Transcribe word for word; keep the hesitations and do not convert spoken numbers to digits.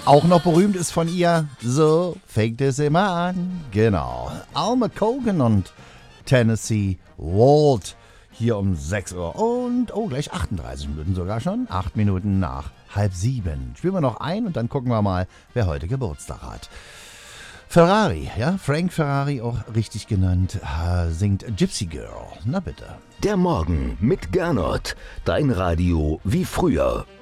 Auch noch berühmt ist von ihr, so fängt es immer an. Genau, Alma Cogan und Tennessee Walt. Hier um sechs Uhr und, oh, gleich achtunddreißig Minuten sogar schon. Acht Minuten nach halb sieben. Spielen wir noch ein und dann gucken wir mal, wer heute Geburtstag hat. Ferrari, ja, Frank Ferrari, auch richtig genannt, singt Gypsy Girl. Na bitte. Der Morgen mit Gernot. Dein Radio wie früher.